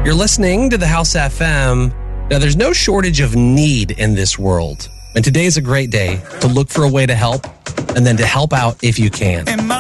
You're listening to the House FM. Now, there's no shortage of need in this world. And today is a great day to look for a way to help and then to help out if you can.